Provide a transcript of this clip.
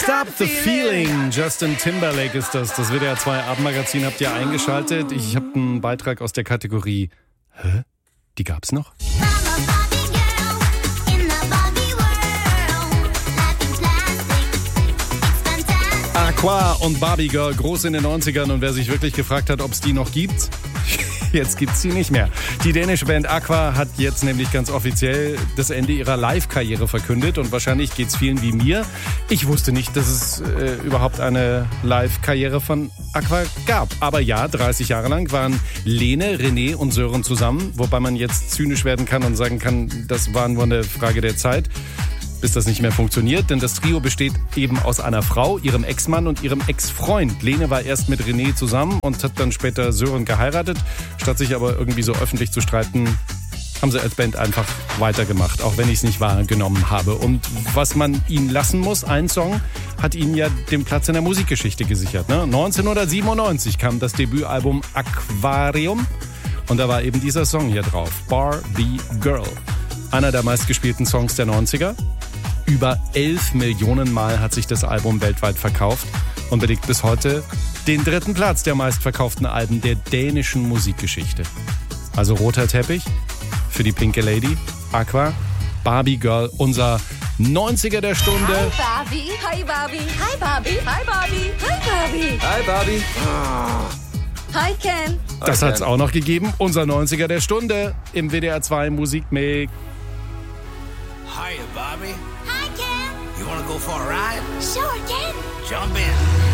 Stop the Feeling. Justin Timberlake ist das. Das WDR 2 Abendmagazin habt ihr eingeschaltet. Ich habe einen Beitrag aus der Kategorie Hä? Die gab's noch? Aqua und Barbie Girl, groß in den 90ern. Und wer sich wirklich gefragt hat, ob es die noch gibt, jetzt gibt's sie nicht mehr. Die dänische Band Aqua hat jetzt nämlich ganz offiziell das Ende ihrer Live-Karriere verkündet. Und wahrscheinlich geht's vielen wie mir. Ich wusste nicht, dass es überhaupt eine Live-Karriere von Aqua gab. Aber ja, 30 Jahre lang waren Lene, René und Sören zusammen. Wobei man jetzt zynisch werden kann und sagen kann, das war nur eine Frage der Zeit, bis das nicht mehr funktioniert. Denn das Trio besteht eben aus einer Frau, ihrem Ex-Mann und ihrem Ex-Freund. Lene war erst mit René zusammen und hat dann später Sören geheiratet. Statt sich aber irgendwie so öffentlich zu streiten, haben sie als Band einfach weitergemacht, auch wenn ich es nicht wahrgenommen habe. Und was man ihnen lassen muss, ein Song hat ihnen ja den Platz in der Musikgeschichte gesichert. Ne? 1997 kam das Debütalbum Aquarium und da war eben dieser Song hier drauf, Barbie Girl. Einer der meistgespielten Songs der 90er. Über 11 Millionen Mal hat sich das Album weltweit verkauft und belegt bis heute den 3. Platz der meistverkauften Alben der dänischen Musikgeschichte. Also roter Teppich für die pinke Lady, Aqua, Barbie Girl, unser 90er der Stunde. Hi Barbie, hi Barbie, hi Barbie, hi Barbie, hi Barbie. Hi Barbie. Hi Ken. Das hat's auch noch gegeben. Unser 90er der Stunde im WDR 2 Musikmix. Hiya, Bobby. Hi Ken. You wanna go for a ride? Sure Ken. Jump in.